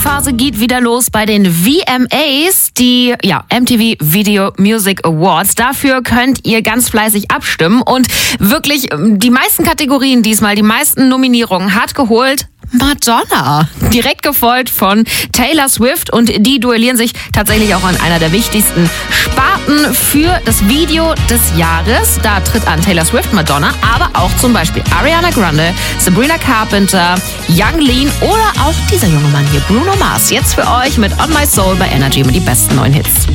Phase geht wieder los bei den VMAs, die MTV Video Music Awards. Dafür könnt ihr ganz fleißig abstimmen und wirklich die meisten Kategorien diesmal, die meisten Nominierungen hat geholt Madonna. Direkt gefolgt von Taylor Swift und die duellieren sich tatsächlich auch an einer der wichtigsten Sparten für das Video des Jahres. Da tritt an Taylor Swift, Madonna, aber auch zum Beispiel Ariana Grande, Sabrina Carpenter, Yung Lean oder auch dieser junge Mann hier, Bruno Mars. Jetzt für euch mit On My Soul bei Energy mit die besten neuen Hits.